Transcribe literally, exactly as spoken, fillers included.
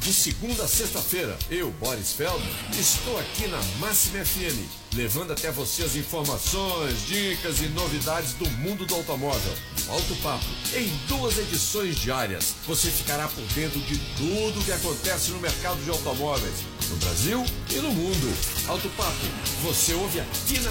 De segunda a sexta-feira, eu, Boris Feldman, estou aqui na Máxima F M, levando até você as informações, dicas e novidades do mundo do automóvel. Alto Papo, em duas edições diárias, você ficará por dentro de tudo o que acontece no mercado de automóveis, no Brasil e no mundo. Alto Papo, você ouve aqui na